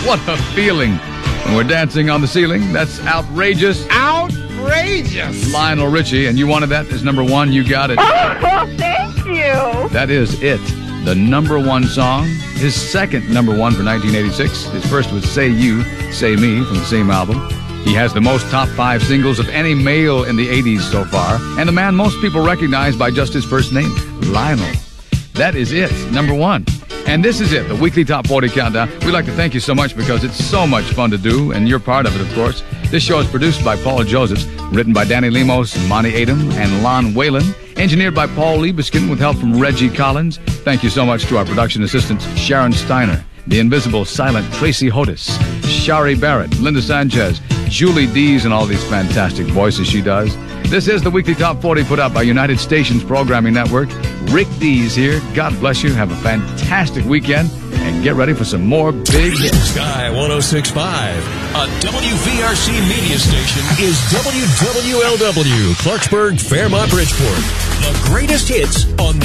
What a feeling when we're dancing on the ceiling. That's outrageous. Outrageous. Lionel Richie, and you wanted that as number one. You got it. Oh, thank you. That is it. The number one song. His second number one for 1986. His first was Say You, Say Me from the same album. He has the most top 5 singles of any male in the 80s so far, and the man most people recognize by just his first name, Lionel. That is it, number one. And this is it, the weekly Top 40 Countdown. We'd like to thank you so much because it's so much fun to do, and you're part of it, of course. This show is produced by Paul Josephs, written by Danny Lemos, Monty Adam, and Lon Whalen, engineered by Paul Liebeskin with help from Reggie Collins. Thank you so much to our production assistants, Sharon Steiner, the invisible silent Tracy Hodis, Shari Barrett, Linda Sanchez, Julie Dees, and all these fantastic voices she does. This is the weekly Top 40 put out by United Stations Programming Network. Rick Dees here. God bless you. Have a fantastic weekend and get ready for some more big hits. Sky 106.5, a WVRC media station, is WWLW, Clarksburg, Fairmont, Bridgeport. The greatest hits on